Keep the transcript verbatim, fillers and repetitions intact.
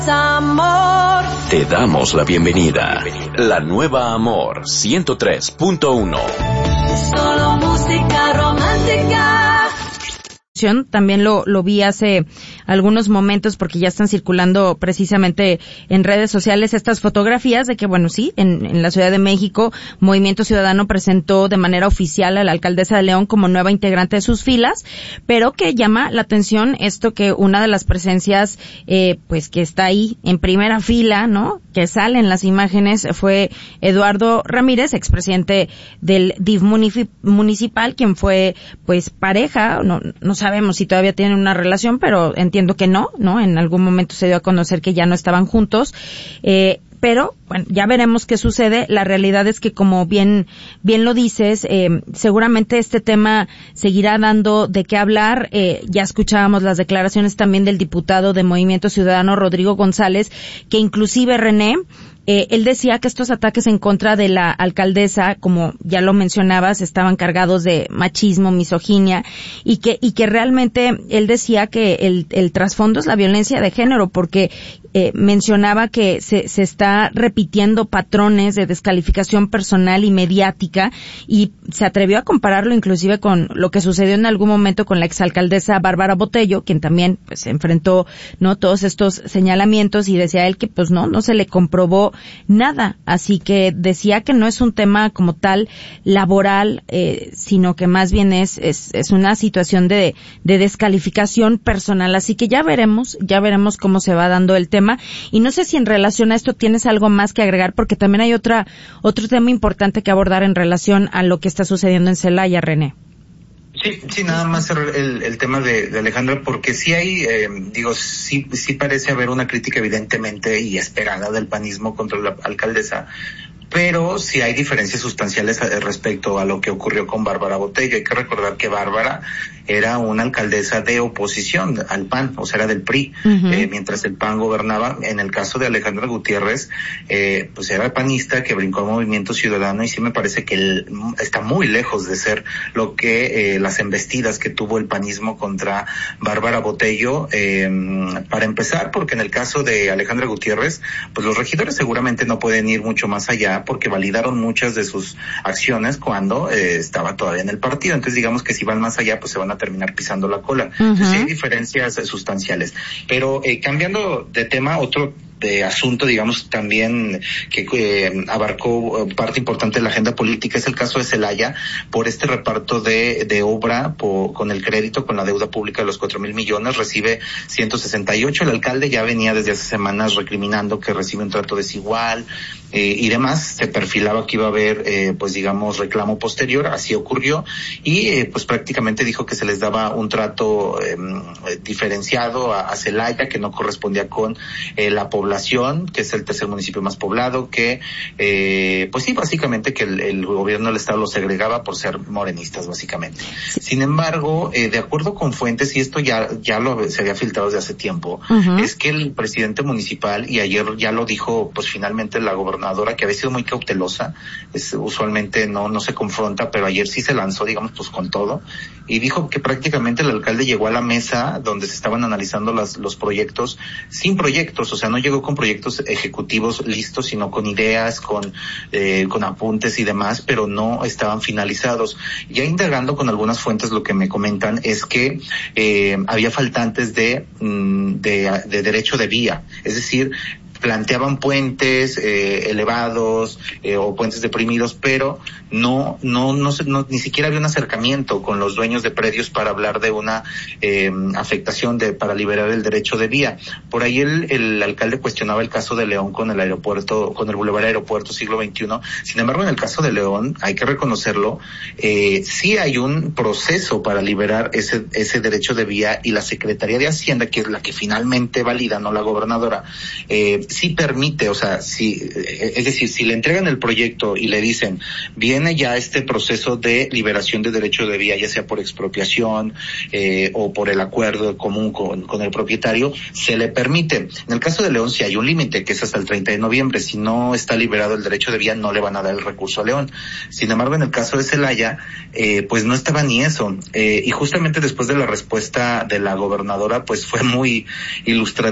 Amor. Te damos la bienvenida. La nueva Amor ciento tres punto uno. Solo música romántica. También lo, lo vi hace algunos momentos porque ya están circulando precisamente en redes sociales estas fotografías de que, bueno, sí, en, en la Ciudad de México, Movimiento Ciudadano presentó de manera oficial a la alcaldesa de León como nueva integrante de sus filas, pero que llama la atención esto que una de las presencias, eh, pues que está ahí en primera fila, ¿no?, que sale en las imágenes, fue Eduardo Ramírez, expresidente del D I F municipal, quien fue, pues, pareja, no, no sabemos si todavía tienen una relación, pero entiendo que no, ¿no? En algún momento se dio a conocer que ya no estaban juntos, eh, pero, bueno, ya veremos qué sucede. La realidad es que, como bien, bien lo dices, eh, seguramente este tema seguirá dando de qué hablar. Eh, ya escuchábamos las declaraciones también del diputado de Movimiento Ciudadano, Rodrigo González, que inclusive, René, Eh, él decía que estos ataques en contra de la alcaldesa, como ya lo mencionabas, estaban cargados de machismo, misoginia, y que, y que realmente él decía que el, el trasfondo es la violencia de género, porque eh, mencionaba que se, se está repitiendo patrones de descalificación personal y mediática, y se atrevió a compararlo inclusive con lo que sucedió en algún momento con la exalcaldesa Bárbara Botello, quien también, pues, enfrentó, ¿no?, todos estos señalamientos, y decía él que, pues, no, no se le comprobó nada, así que decía que no es un tema como tal laboral, eh, sino que más bien es, es, es una situación de, de descalificación personal, así que ya veremos, ya veremos cómo se va dando el tema, y no sé si en relación a esto tienes algo más que agregar, porque también hay otra, otro tema importante que abordar en relación a lo que está sucediendo en Celaya, René. Sí, sí, nada más el, el tema de, de Alejandra, porque sí hay, eh, digo, sí, sí parece haber una crítica evidentemente y esperada del panismo contra la alcaldesa, pero sí hay diferencias sustanciales respecto a lo que ocurrió con Bárbara Botello. Hay que recordar que Bárbara era una alcaldesa de oposición al P A N, o sea, era del P R I, uh-huh. eh, mientras el P A N gobernaba. En el caso de Alejandra Gutiérrez, eh, pues era panista que brincó al Movimiento Ciudadano, y sí me parece que él está muy lejos de ser lo que eh, las embestidas que tuvo el panismo contra Bárbara Botello, eh, para empezar, porque en el caso de Alejandra Gutiérrez, pues los regidores seguramente no pueden ir mucho más allá, porque validaron muchas de sus acciones cuando eh, estaba todavía en el partido. Entonces, digamos que si van más allá, pues se van a terminar pisando la cola. Uh-huh. Entonces, sí hay diferencias eh, sustanciales. Pero eh, cambiando de tema, otro de asunto, digamos, también que eh, abarcó parte importante de la agenda política es el caso de Celaya, por este reparto de, de obra por, con el crédito, con la deuda pública de los cuatro mil millones, recibe ciento sesenta y ocho. El alcalde ya venía desde hace semanas recriminando que recibe un trato desigual eh, y demás. Se perfilaba que iba a haber, eh, pues digamos, reclamo posterior, así ocurrió, y eh, pues prácticamente dijo que se les daba un trato eh, diferenciado a, a Celaya, que no correspondía con eh, la población, que es el tercer municipio más poblado, que eh, pues sí, básicamente que el, el gobierno del estado lo segregaba por ser morenistas, básicamente. Sin embargo, eh, de acuerdo con fuentes, y esto ya ya lo se había filtrado desde hace tiempo, uh-huh. es que el presidente municipal, y ayer ya lo dijo pues finalmente la gobernadora, que había sido muy cautelosa, es, usualmente no no se confronta, pero ayer sí se lanzó, digamos, pues con todo, y dijo que prácticamente el alcalde llegó a la mesa donde se estaban analizando las, los proyectos, sin proyectos, o sea, no llegó con proyectos ejecutivos listos, sino con ideas, con eh, con apuntes y demás, pero no estaban finalizados. Ya indagando con algunas fuentes, lo que me comentan es que eh, había faltantes de, de de derecho de vía, es decir, planteaban puentes eh, elevados eh, o puentes deprimidos, pero no, no, no, no, ni siquiera había un acercamiento con los dueños de predios para hablar de una eh, afectación de para liberar el derecho de vía. Por ahí el, el alcalde cuestionaba el caso de León con el aeropuerto, con el Boulevard Aeropuerto Siglo veintiuno. Sin embargo, en el caso de León, hay que reconocerlo, eh, sí hay un proceso para liberar ese, ese derecho de vía, y la Secretaría de Hacienda, que es la que finalmente valida, no la gobernadora, eh, sí permite, o sea, si, es decir, si le entregan el proyecto y le dicen, viene ya este proceso de liberación de derecho de vía, ya sea por expropiación eh, o por el acuerdo común con, con el propietario, se le permite. En el caso de León sí hay un límite, que es hasta el treinta de noviembre. Si no está liberado el derecho de vía, no le van a dar el recurso a León. Sin embargo, en el caso de Celaya, eh, pues no estaba ni eso. Eh, y justamente después de la respuesta de la gobernadora, pues fue muy ilustrativa